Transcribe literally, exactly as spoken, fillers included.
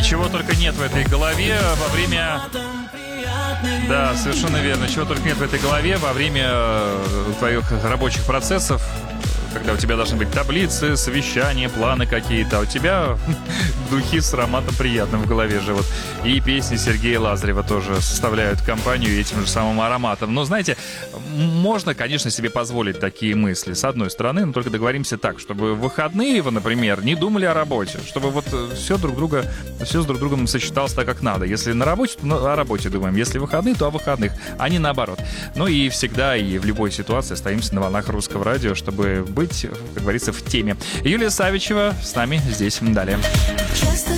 чего только нет в этой голове во время... Да, совершенно верно. Чего только нет в этой голове во время твоих рабочих процессов, когда у тебя должны быть таблицы, совещания, планы какие-то, а у тебя духи с ароматом приятным в голове живут. И песни Сергея Лазарева тоже составляют компанию этим же самым ароматом. Но, знаете, можно, конечно, себе позволить такие мысли, с одной стороны, но только договоримся так, чтобы в выходные вы, например, не думали о работе, чтобы вот все друг друга, все с друг другом сочеталось так, как надо. Если на работе, то о работе думаем. Если выходные, то о выходных, а не наоборот. Ну и всегда и в любой ситуации остаемся на волнах Русского радио, чтобы быть, как говорится, в теме. Юлия Савичева с нами здесь далее.